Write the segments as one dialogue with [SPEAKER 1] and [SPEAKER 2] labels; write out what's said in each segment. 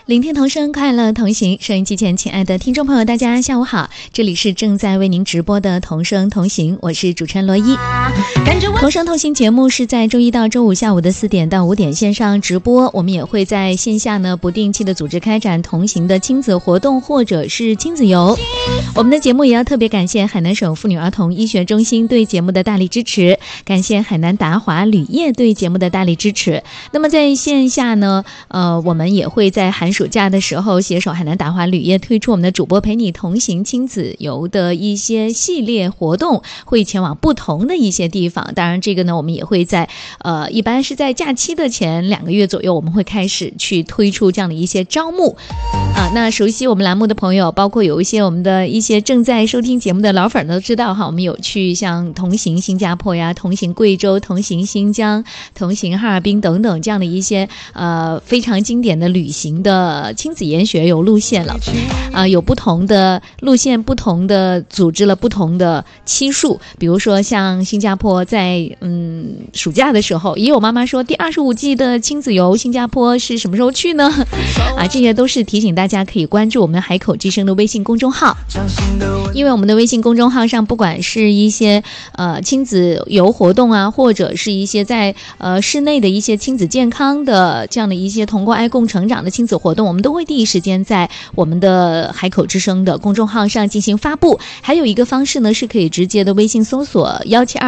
[SPEAKER 1] 聆听童声，快乐同行。收音机前亲爱的听众朋友，大家下午好，这里是正在为您直播的童声同行，我是主持人罗一。童声同行节目是在周一到周五下午的4点到5点线上直播，我们也会在线下呢不定期的组织开展同行的亲子活动或者是亲子游。我们的节目也要特别感谢海南省妇女儿童医学中心对节目的大力支持，感谢海南达华铝业对节目的大力支持。那么在线下呢我们也会在寒暑假的时候携手海南达华铝业推出我们的主播陪你同行亲子游的一些系列活动，会前往不同的一些地方。当然这个呢我们也会在一般是在假期的前2个月左右，我们会开始去推出这样的一些招募那熟悉我们栏目的朋友，包括有一些我们的一些正在收听节目的老粉都知道哈，我们有去像同行新加坡呀、同行贵州、同行新疆、同行哈尔滨等等这样的一些非常经典的旅行的亲子研学游路线了有不同的路线，不同的组织了不同的期数。比如说像新加坡在暑假的时候，也有妈妈说第25季的亲子游新加坡是什么时候去呢这些都是提醒大家可以关注我们海口之声的微信公众号，因为我们的微信公众号上不管是一些亲子游活动啊，或者是一些在室内的一些亲子健康的这样的一些同过爱共成长的亲子活动，我们都会第一时间在我们的海口之声的公众号上进行发布。还有一个方式呢是可以直接的微信搜索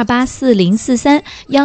[SPEAKER 1] 17284043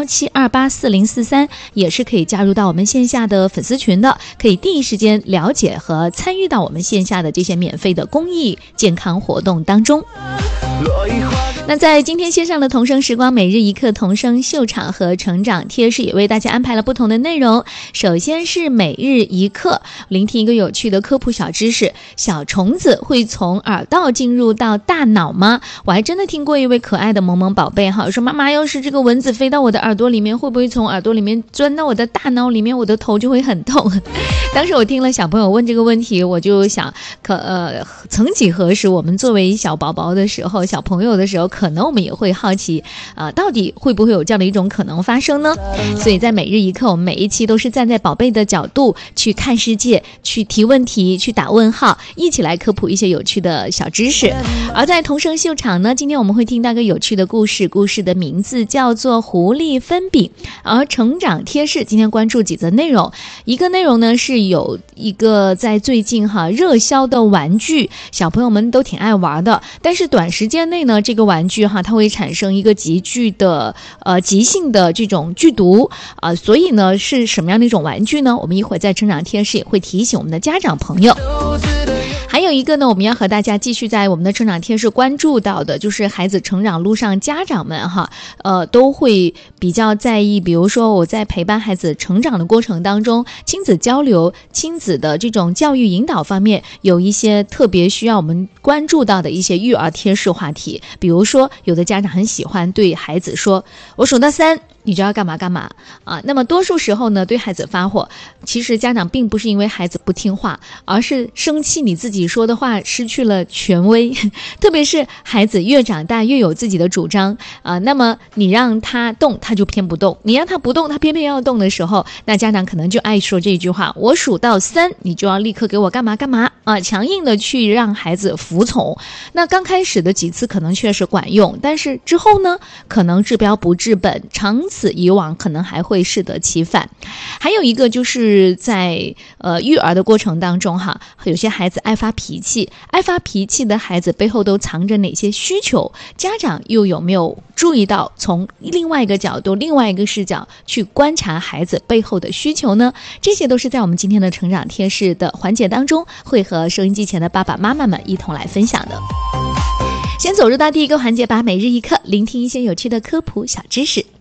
[SPEAKER 1] 17284043，也是可以加入到我们线下的粉丝群的，可以第一时间了解和参与到我们线下的这些免费的公益健康活动当中。那在今天线上的童声时光每日一课童声秀场和成长贴士也为大家安排了不同的内容。首先是每日一课，聆听一个有趣的科普小知识，小虫子会从耳道进入到大脑吗？我还真的听过一位可爱的萌萌宝贝说妈妈，要是这个蚊子飞到我的耳朵里面，会不会从耳朵里面钻到我的大脑里面，我的头就会很痛。当时我听了小朋友问这个问题，我就想曾几何时我们作为小宝宝的时候，小朋友的时候，可能我们也会好奇到底会不会有这样的一种可能发生呢？所以在每日一课，我们每一期都是站在宝贝的角度去看世界，去提问题，去打问号，一起来科普一些有趣的小知识。而在童声秀场呢，今天我们会听到一个有趣的故事，故事的名字叫做狐狸分饼。而成长贴士今天关注几则内容，一个内容呢是有一个在最近热销的玩具，小朋友们都挺爱玩的，但是短时间内呢这个玩具它会产生一个急性的这种剧毒所以呢是什么样的一种玩具呢？我们一会儿在成长贴士也会提醒我们的家长朋友。还有一个呢，我们要和大家继续在我们的成长贴士关注到的，就是孩子成长路上家长们都会比较在意，比如说我在陪伴孩子成长的过程当中，亲子交流、亲子的这种教育引导方面，有一些特别需要我们关注到的一些育儿贴士话题。比如说有的家长很喜欢对孩子说，我数到3你就要干嘛干嘛那么多数时候呢，对孩子发火，其实家长并不是因为孩子不听话，而是生气你自己说的话失去了权威。特别是孩子越长大越有自己的主张那么你让他动他就偏不动，你让他不动他偏偏要动的时候，那家长可能就爱说这句话，我数到3你就要立刻给我干嘛干嘛强硬的去让孩子服从。那刚开始的几次可能确实管用，但是之后呢可能治标不治本，长此以往可能还会适得其反。还有一个就是在育儿的过程当中有些孩子爱发脾气的孩子背后都藏着哪些需求，家长又有没有注意到从另外一个角度另外一个视角去观察孩子背后的需求呢？这些都是在我们今天的成长贴士的环节当中会和收音机前的爸爸妈妈们一同来分享的。先走入到第一个环节吧，每日一课，聆听一些有趣的科普小知识。